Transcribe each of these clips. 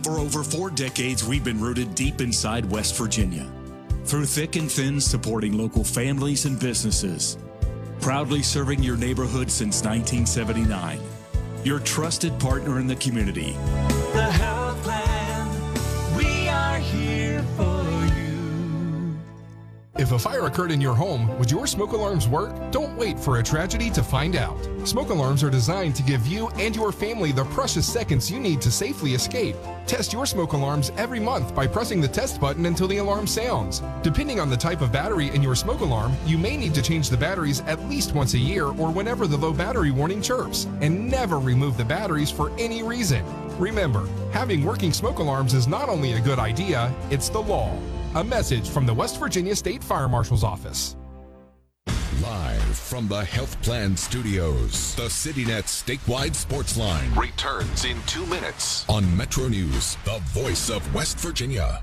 For over 4 decades, we've been rooted deep inside West Virginia. Through thick and thin, supporting local families and businesses. Proudly serving your neighborhood since 1979. Your trusted partner in the community. The Health Plan, we are here for you. If a fire occurred in your home, would your smoke alarms work? Don't wait for a tragedy to find out. Smoke alarms are designed to give you and your family the precious seconds you need to safely escape. Test your smoke alarms every month by pressing the test button until the alarm sounds. Depending on the type of battery in your smoke alarm, you may need to change the batteries at least once a year or whenever the low battery warning chirps, and never remove the batteries for any reason. Remember, having working smoke alarms is not only a good idea, it's the law. A message from the West Virginia State Fire Marshal's Office. Live from the Health Plan Studios, the CityNet Statewide Sports Line returns in 2 minutes on Metro News, the voice of West Virginia.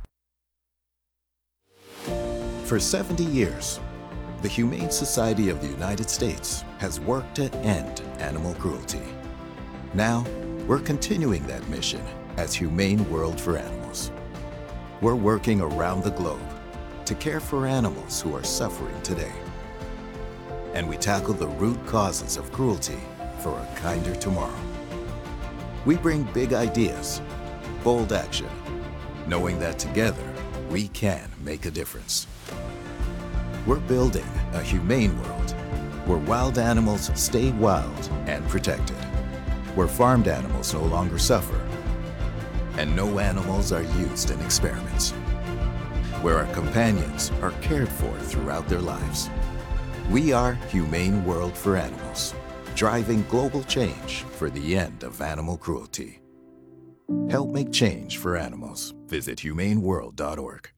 For 70 years, the Humane Society of the United States has worked to end animal cruelty. Now, we're continuing that mission as Humane World for Animals. We're working around the globe to care for animals who are suffering today. And we tackle the root causes of cruelty for a kinder tomorrow. We bring big ideas, bold action, knowing that together we can make a difference. We're building a humane world where wild animals stay wild and protected, where farmed animals no longer suffer, and no animals are used in experiments, where our companions are cared for throughout their lives. We are Humane World for Animals, driving global change for the end of animal cruelty. Help make change for animals. Visit humaneworld.org.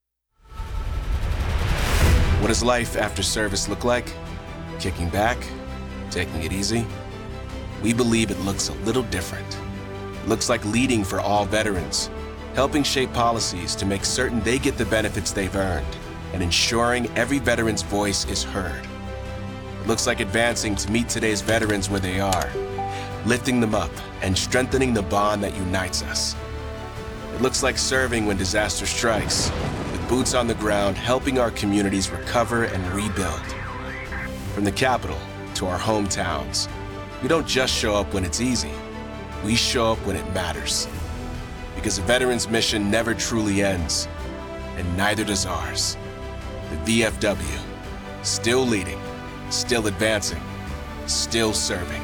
What does life after service look like? Kicking back? Taking it easy? We believe it looks a little different. It looks like leading for all veterans, helping shape policies to make certain they get the benefits they've earned, and ensuring every veteran's voice is heard. It looks like advancing to meet today's veterans where they are, lifting them up and strengthening the bond that unites us. It looks like serving when disaster strikes, with boots on the ground helping our communities recover and rebuild. From the Capitol to our hometowns, we don't just show up when it's easy, we show up when it matters. Because a veteran's mission never truly ends, and neither does ours. The VFW, still leading, still advancing, still serving.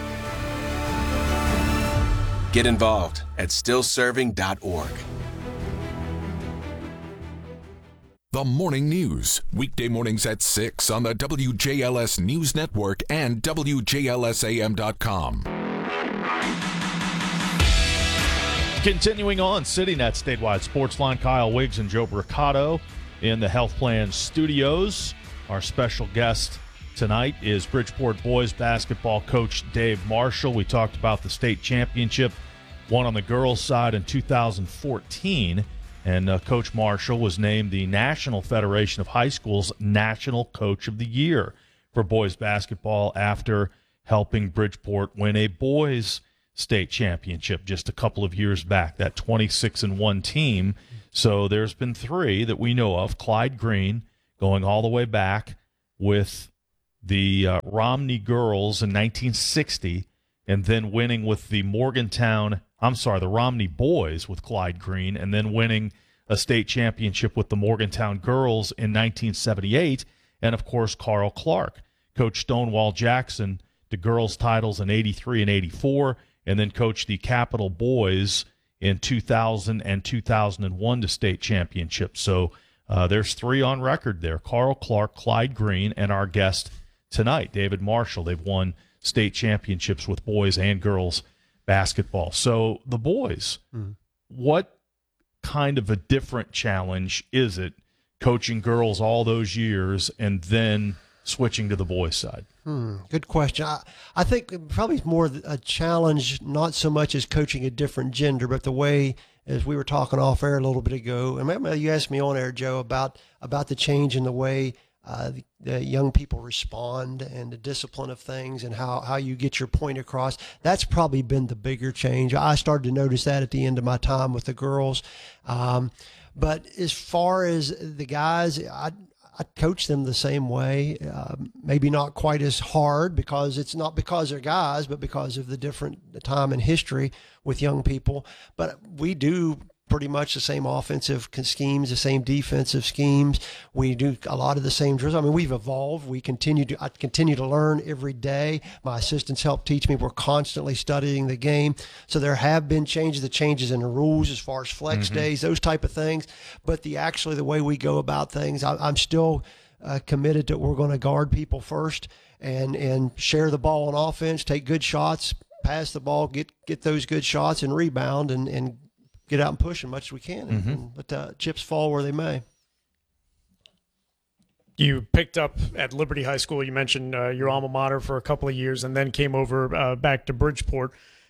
Get involved at stillserving.org. The Morning News, weekday mornings at 6 on the WJLS News Network and WJLSAM.com. Continuing on, CityNet Statewide Sports Line, Kyle Wiggs and Joe Bricado in the Health Plan Studios. Our special guest tonight is Bridgeport boys basketball coach Dave Marshall. We talked about the state championship, won on the girls' side in 2014, and Coach Marshall was named the National Federation of High Schools National Coach of the Year for boys basketball after helping Bridgeport win a boys state championship just a couple of years back, that 26-1 team. So there's been 3 that we know of. Clyde Green going all the way back with the Romney girls in 1960, and then winning with the Romney boys with Clyde Green, and then winning a state championship with the Morgantown girls in 1978. And, of course, Carl Clark. Coach Stonewall Jackson, the girls' titles in 83 and 84, and then coached the Capital boys in 2000 and 2001 to state championships. So there's 3 on record there. Carl Clark, Clyde Green, and our guest tonight, David Marshall. They've won state championships with boys and girls basketball. So the boys, what kind of a different challenge is it coaching girls all those years and then switching to the boys' side? Good question. I think probably more a challenge, not so much as coaching a different gender, but the way, as we were talking off air a little bit ago, and maybe you asked me on air, Joe, about the change in the way the young people respond and the discipline of things and how you get your point across. That's probably been the bigger change. I started to notice that at the end of my time with the girls. But as far as the guys, I coach them the same way, maybe not quite as hard because it's not because they're guys, but because of the different time in history with young people. But we do pretty much the same offensive schemes, the same defensive schemes. We do a lot of the same drills. I mean, we've evolved. I continue to learn every day. My assistants help teach me. We're constantly studying the game. So there have been changes in the rules as far as flex days, those type of things. But the way we go about things, I'm still committed to we're going to guard people first and share the ball on offense, take good shots, pass the ball, get those good shots and rebound and get out and push as much as we can, and let chips fall where they may. You picked up at Liberty High School. You mentioned your alma mater for a couple of years and then came over back to Bridgeport.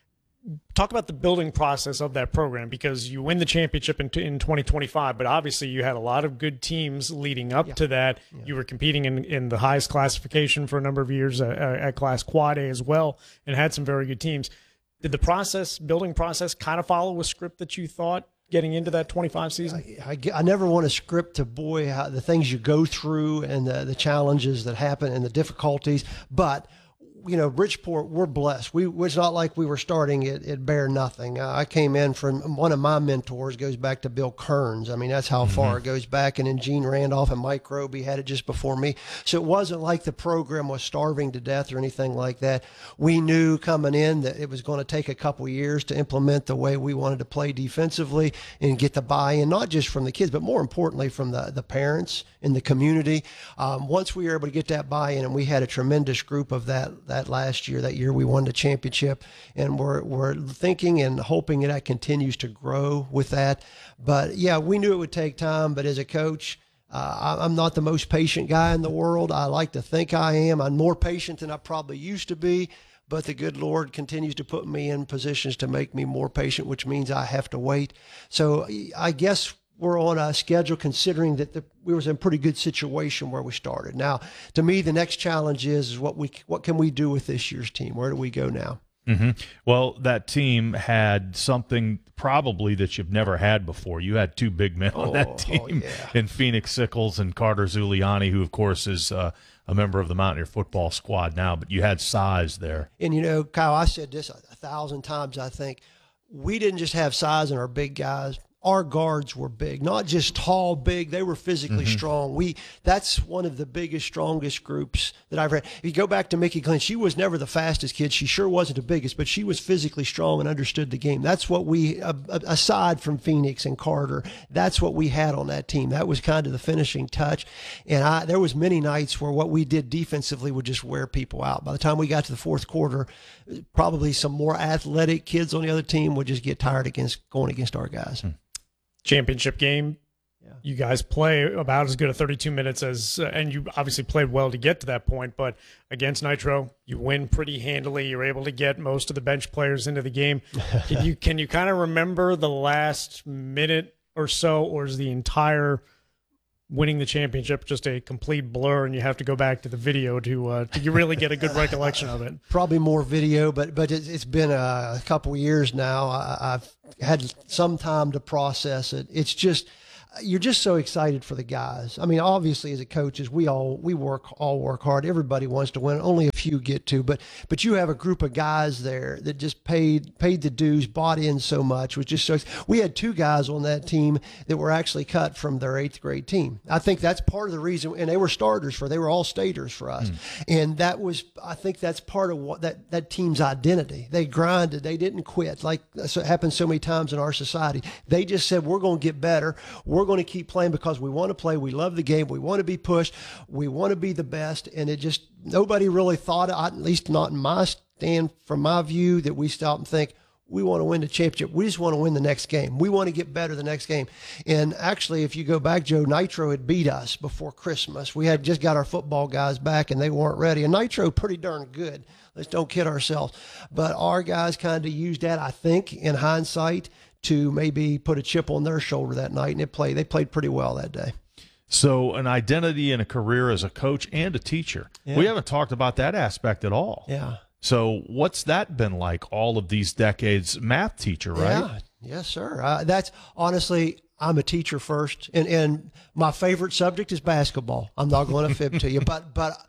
Talk about the building process of that program, because you win the championship in 2025, but obviously you had a lot of good teams leading up to that. Yeah. You were competing in the highest classification for a number of years at Class Quad A as well, and had some very good teams. Did the building process kind of follow a script that you thought getting into that 25 season? I never want to script to the things you go through and the challenges that happen and the difficulties, but Bridgeport, we're blessed. It's not like we were starting at bare nothing. I came in from one of my mentors goes back to Bill Kearns. I mean, that's how far it goes back. And then Gene Randolph and Mike Roby had it just before me. So it wasn't like the program was starving to death or anything like that. We knew coming in that it was going to take a couple of years to implement the way we wanted to play defensively and get the buy-in, not just from the kids, but more importantly from the parents in the community. Once we were able to get that buy-in, and we had a tremendous group of that last year, that year we won the championship, and we're thinking and hoping that continues to grow with that. But yeah, we knew it would take time, but as a coach, I'm not the most patient guy in the world. I like to think I am. I'm more patient than I probably used to be, but the good Lord continues to put me in positions to make me more patient, which means I have to wait. So I guess we're on a schedule considering that we was in a pretty good situation where we started. Now, to me, the next challenge is what can we do with this year's team? Where do we go now? Well, that team had something probably that you've never had before. You had two big men on that team in Phoenix Sickles and Carter Zuliani, who, of course, is a member of the Mountaineer football squad now, but you had size there. And, Kyle, I said this 1,000 times, I think. We didn't just have size in our big guys. Our guards were big, not just tall, big. They were physically strong. That's one of the biggest, strongest groups that I've read. If you go back to Mickey Glenn, she was never the fastest kid. She sure wasn't the biggest, but she was physically strong and understood the game. That's what we, aside from Phoenix and Carter, that's what we had on that team. That was kind of the finishing touch. And there was many nights where what we did defensively would just wear people out. By the time we got to the fourth quarter, probably some more athletic kids on the other team would just get tired going against our guys. Championship game, you guys play about as good a 32 minutes as, and you obviously played well to get to that point, but against Nitro, you win pretty handily. You're able to get most of the bench players into the game. Can you kind of remember the last minute or so, or is the entire winning the championship just a complete blur and you have to go back to the video to you really get a good recollection of it? Probably more video, but it's been a couple of years now. I've had some time to process it. It's just, you're just so excited for the guys. I mean, obviously as a coaches, we work hard. Everybody wants to win. Only a few get to, but you have a group of guys there that just paid the dues, bought in so much, which just so we had two guys on that team that were actually cut from their 8th grade team. I think that's part of the reason, and they were starters they were all staters for us. And I think that's part of what that team's identity. They grinded, they didn't quit. Like it happens so many times in our society. They just said, we're going to get better. We're going to keep playing because we want to play. We love the game. We want to be pushed. We want to be the best. And it just, nobody really thought, at least not in my stand, from my view, that we stop and think, we want to win the championship. We just want to win the next game. We want to get better the next game. And actually, if you go back, Joe, Nitro had beat us before Christmas. We had just got our football guys back and they weren't ready. And Nitro pretty darn good. Let's don't kid ourselves. But our guys kind of used that, I think, in hindsight, to maybe put a chip on their shoulder that night, and they played pretty well that day. So an identity and a career as a coach and a teacher. Yeah. We haven't talked about that aspect at all. Yeah. So what's that been like all of these decades? Math teacher, right? Yeah. Yes, sir. That's honestly, I'm a teacher first, and my favorite subject is basketball. I'm not going to fib to you, but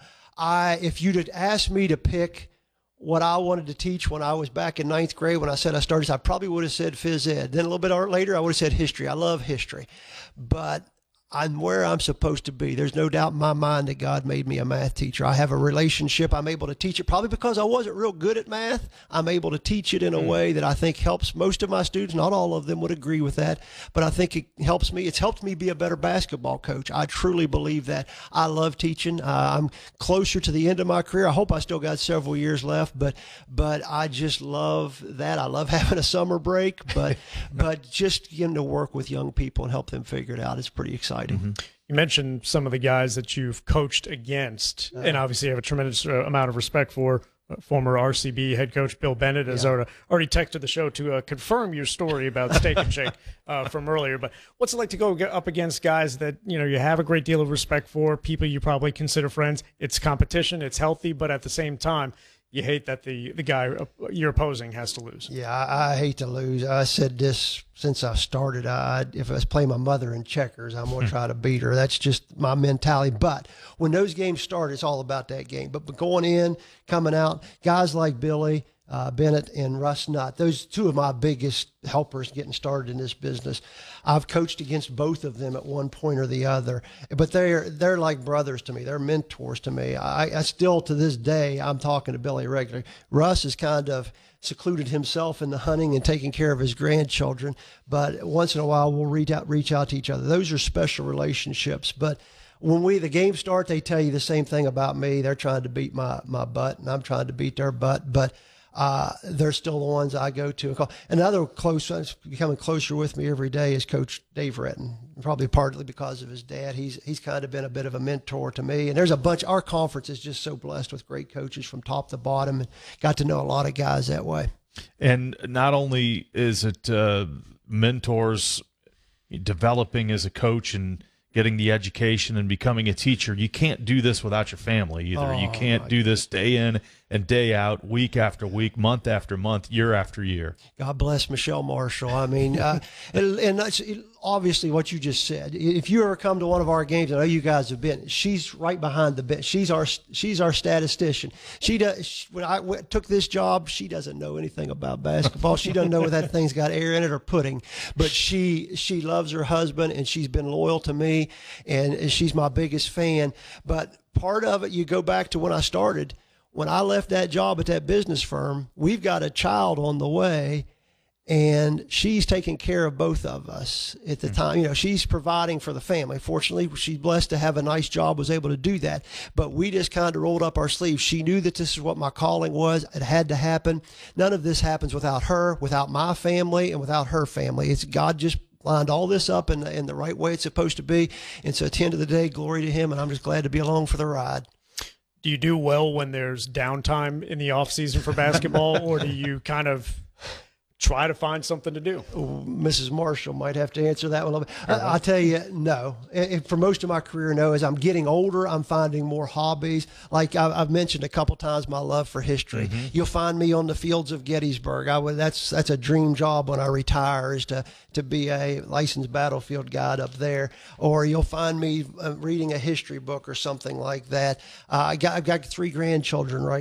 if you'd have asked me to pick what I wanted to teach when I was back in 9th grade, when I said I started, I probably would have said phys ed. Then a little bit later, I would have said history. I love history, but I'm where I'm supposed to be. There's no doubt in my mind that God made me a math teacher. I have a relationship. I'm able to teach it probably because I wasn't real good at math. I'm able to teach it in a way that I think helps most of my students. Not all of them would agree with that, but I think it helps me. It's helped me be a better basketball coach. I truly believe that. I love teaching. I'm closer to the end of my career. I hope I still got several years left, but I just love that. I love having a summer break, but just getting to work with young people and help them figure it out is pretty exciting. You mentioned some of the guys that you've coached against, and obviously have a tremendous amount of respect for. Former RCB head coach Bill Bennett has already texted the show to confirm your story about Steak and Shake from earlier. But what's it like to go up against guys that you have a great deal of respect for, people you probably consider friends? It's competition, it's healthy, but at the same time, you hate that the guy you're opposing has to lose. Yeah, I hate to lose. I said this since I started. If I was playing my mother in checkers, I'm going to try to beat her. That's just my mentality. But when those games start, it's all about that game. But going in, coming out, guys like Billy Bennett and Russ Nutt, those two of my biggest helpers getting started in this business. I've coached against both of them at one point or the other, but they're like brothers to me. They're mentors to me. I still, to this day, I'm talking to Billy regularly. Russ has kind of secluded himself in the hunting and taking care of his grandchildren, but once in a while we'll reach out to each other. Those are special relationships. But when the games start, they tell you the same thing about me. They're trying to beat my butt, and I'm trying to beat their butt. But they're still the ones I go to and call. Another close one, becoming closer with me every day, is Coach Dave Retton. Probably partly because of his dad. He's kind of been a bit of a mentor to me. And there's a bunch. Our conference is just so blessed with great coaches from top to bottom, and got to know a lot of guys that way. And not only is it mentors developing as a coach and getting the education and becoming a teacher, you can't do this without your family either. You can't do this day in and day out, week after week, month after month, year after year. God bless Michelle Marshall. I mean, and that's obviously what you just said. If you ever come to one of our games, I know you guys have been, she's right behind the bench. She's our statistician. When I took this job, she doesn't know anything about basketball. She doesn't know whether that thing's got air in it or pudding, but she loves her husband, and she's been loyal to me, and she's my biggest fan. But part of it, you go back to when I started. When I left that job at that business firm, we've got a child on the way, and she's taking care of both of us at the time. She's providing for the family. Fortunately, she's blessed to have a nice job, was able to do that. But we just kind of rolled up our sleeves. She knew that this is what my calling was. It had to happen. None of this happens without her, without my family, and without her family. It's God just lined all this up in the right way it's supposed to be. And so at the end of the day, glory to him, and I'm just glad to be along for the ride. Do you do well when there's downtime in the off season for basketball, or do you kind of try to find something to do? Mrs. Marshall might have to answer that one a little bit. I'll tell you, no. For most of my career, no. As I'm getting older, I'm finding more hobbies. Like I've mentioned a couple times, my love for history. You'll find me on the fields of Gettysburg. That's a dream job when I retire, is to be a licensed battlefield guide up there. Or you'll find me reading a history book or something like that. I've got 3 grandchildren right